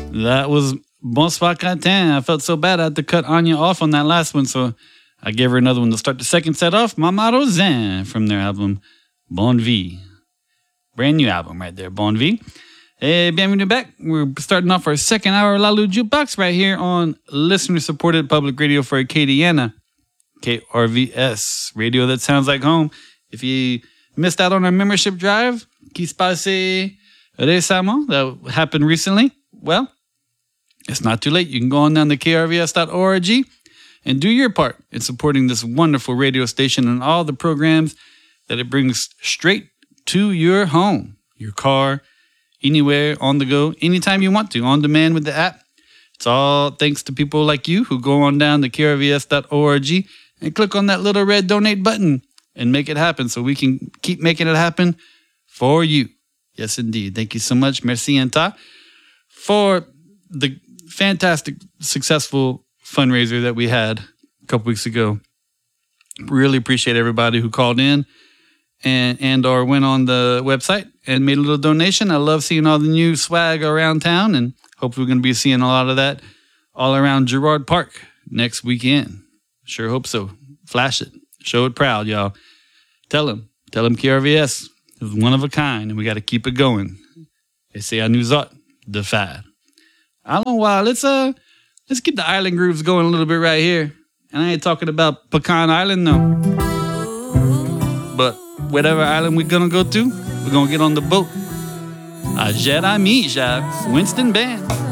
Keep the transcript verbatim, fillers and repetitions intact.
That was Bonsoir Catin. I felt so bad I had to cut Anya off on that last one, so I gave her another one to start the second set off. Mama Rosin from their album Bon Vie. Brand new album right there, Bon Vie. Hey, bienvenue back. We're starting off our second hour of Lalu Jukebox right here on listener-supported public radio for Acadiana. K R V S, radio that sounds like home. If you missed out on our membership drive, qui se passe récemment, that happened recently, well, it's not too late. You can go on down to K R V S dot org and do your part in supporting this wonderful radio station and all the programs that it brings straight to your home, your car, anywhere, on the go, anytime you want to, on demand with the app. It's all thanks to people like you who go on down to K R V S dot org and click on that little red donate button and make it happen so we can keep making it happen for you. Yes, indeed. Thank you so much. Merci and ta for the fantastic, successful fundraiser that we had a couple weeks ago. Really appreciate everybody who called in and and or went on the website and made a little donation. I love seeing all the new swag around town, and hopefully we're going to be seeing a lot of that all around Girard Park next weekend. Sure hope so. Flash it. Show it proud, y'all. Tell them. Tell them K R V S is one of a kind, and we got to keep it going. Essayez à nous autres de faire. Allons voir. Let's, uh, let's keep the island grooves going a little bit right here. And I ain't talking about Pecan Island, no. But whatever island we're going to go to, we're going to get on the boat. À Jérémy, Winston Band.